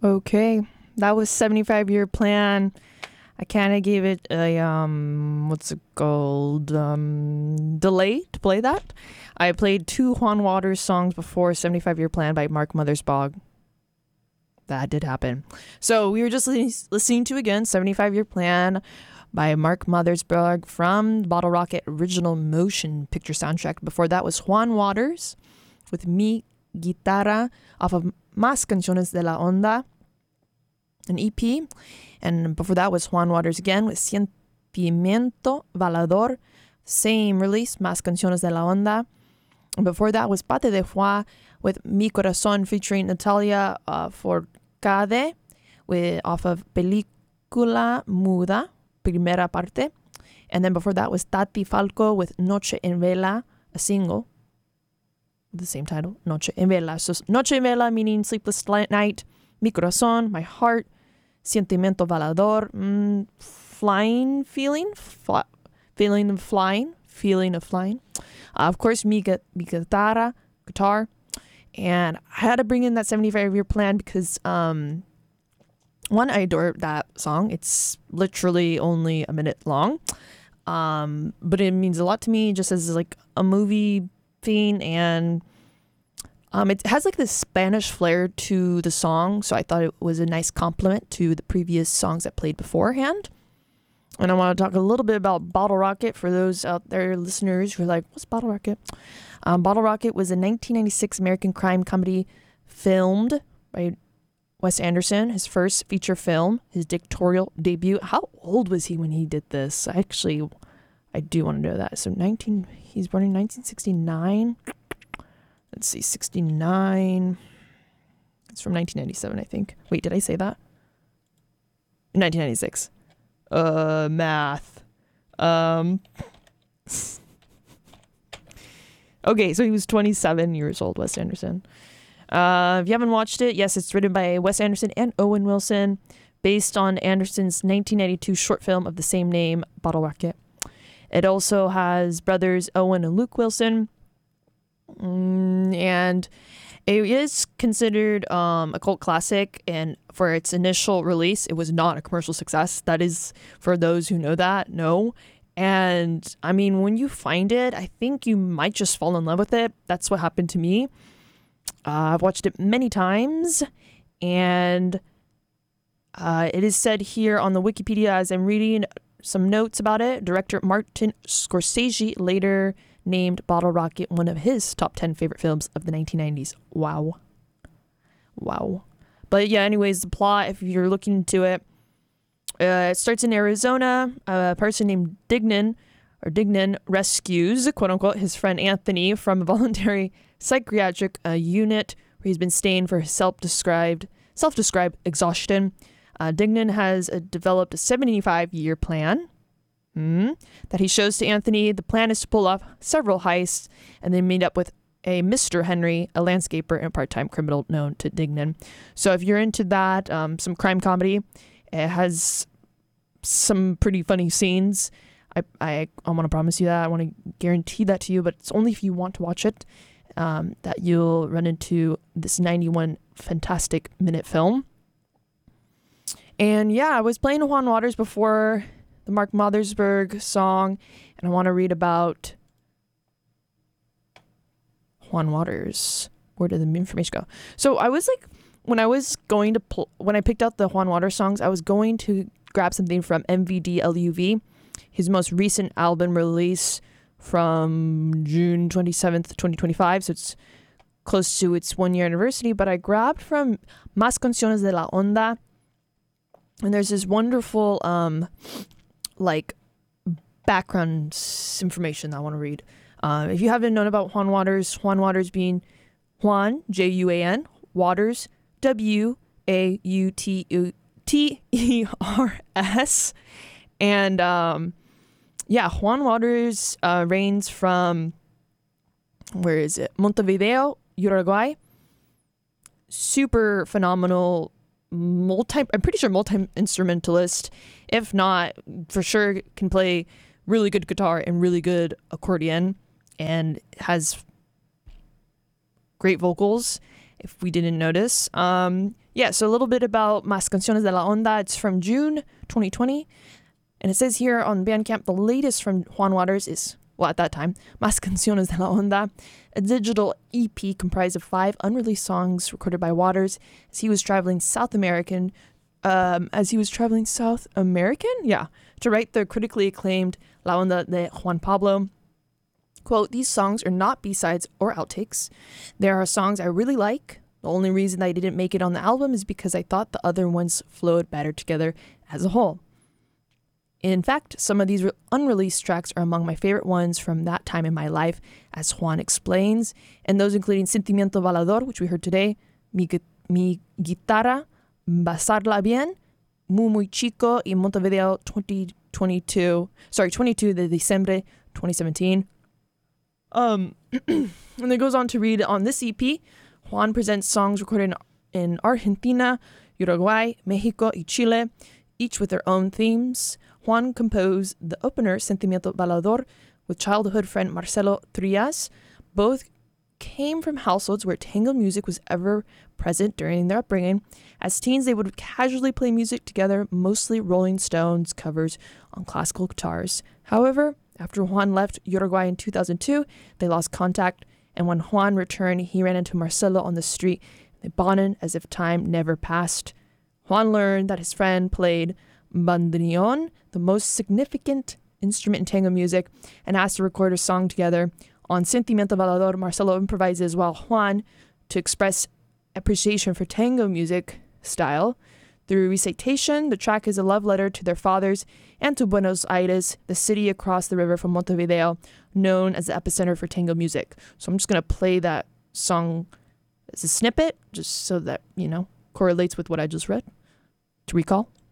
Okay, that was 75-year plan. I kind of gave it a what's it called? Delay to play that. I played two Juan Waters songs before 75-year plan by Mark Mothersbaugh. That did happen. So we were just listening to again 75-year plan by Mark Mothersbaugh from Bottle Rocket original motion picture soundtrack. Before that was Juan Waters with Mi Guitarra off of Más Canciones de la Onda, an EP. And before that was Juan Waters again with Sentimiento Valador, same release, Más Canciones de la Onda. And before that was Pate de Foie with Mi Corazón featuring Natalia Forcade off of Película Muda, Primera Parte. And then before that was Tati Falco with Noche en Vela, a single, the same title, Noche en Vela. So Noche en Vela meaning sleepless night, Mi Corazón, my heart, Sentimiento Valador, feeling of flying. Of course, Mi Guitarra, guitar. And I had to bring in that 75-year plan because, one, I adore that song. It's literally only a minute long. But it means a lot to me just as like a movie thing. And it has like this Spanish flair to the song. So I thought it was a nice compliment to the previous songs I played beforehand. And I want to talk a little bit about Bottle Rocket for those out there listeners who are like, what's Bottle Rocket? Bottle Rocket was a 1996 American crime comedy filmed by Wes Anderson, his first feature film, his directorial debut. How old was he when he did this? I do want to know that. So he's born in 1969. Let's see, 69. It's from 1997, I think. Wait, did I say that? 1996. Math. Okay, so he was 27 years old, Wes Anderson. If you haven't watched it, yes, it's written by Wes Anderson and Owen Wilson, based on Anderson's 1992 short film of the same name, Bottle Rocket. It also has brothers Owen and Luke Wilson, and it is considered a cult classic, and for its initial release, it was not a commercial success. That is, for those who know that, no. And I mean, when you find it, I think you might just fall in love with it. That's what happened to me. I've watched it many times, and it is said here on the Wikipedia as I'm reading some notes about it, director Martin Scorsese later named Bottle Rocket one of his top 10 favorite films of the 1990s. Wow. But yeah, anyways, the plot, if you're looking into it, it starts in Arizona. A person named Dignan rescues, quote unquote, his friend Anthony from a voluntary psychiatric unit where he's been staying for his self-described exhaustion. Dignan has developed a 75-year plan that he shows to Anthony. The plan is to pull off several heists and then meet up with a Mr. Henry, a landscaper and part-time criminal known to Dignan. So if you're into that, some crime comedy, it has some pretty funny scenes. I want to promise you that. I want to guarantee that to you, but it's only if you want to watch it that you'll run into this 91 fantastic minute film. And yeah, I was playing Juan Waters before the Mark Mothersbaugh song, and I want to read about Juan Waters. Where did the information go? So I was like, when I picked out the Juan Waters songs, I was going to grab something from MVDLUV, his most recent album release from June 27th, 2025. So it's close to its 1-year anniversary, but I grabbed from Más Canciones de la Onda, and there's this wonderful background information that I want to read. If you haven't known about Juan Waters being Juan, Juan, Waters, Wauters. And Juan Waters reigns from, where is it? Montevideo, Uruguay. Super phenomenal I'm pretty sure multi-instrumentalist. If not, for sure can play really good guitar and really good accordion, and has great vocals. if we didn't notice. So a little bit about Más Canciones de la Onda. It's from June 2020. And it says here on Bandcamp, the latest from Juan Waters is, well, at that time, Más Canciones de la Onda, a digital EP comprised of 5 unreleased songs recorded by Waters as he was traveling South American, to write the critically acclaimed La Onda de Juan Pablo. Quote, these songs are not B-sides or outtakes. There are songs I really like. The only reason I didn't make it on the album is because I thought the other ones flowed better together as a whole. In fact, some of these unreleased tracks are among my favorite ones from that time in my life, as Juan explains, and those including Sentimiento Balador, which we heard today, Mi Guitarra, Pasarla Bien, Muy Chico, y Montevideo 22 de Diciembre 2017. And it goes on to read, on this EP, Juan presents songs recorded in Argentina, Uruguay, Mexico, and Chile, each with their own themes. Juan composed the opener, Sentimiento Balador, with childhood friend Marcelo Trias. Both came from households where tango music was ever present during their upbringing. As teens, they would casually play music together, mostly Rolling Stones covers on classical guitars. However, after Juan left Uruguay in 2002, they lost contact, and when Juan returned, he ran into Marcelo on the street. They bonded as if time never passed. Juan learned that his friend played bandoneon, the most significant instrument in tango music, and asked to record a song together. On Sentimiento Balador, Marcelo improvises while Juan, to express appreciation for tango music style. Through recitation, the track is a love letter to their fathers and to Buenos Aires, the city across the river from Montevideo, known as the epicenter for tango music. So I'm just going to play that song as a snippet, just so that, correlates with what I just read, to recall.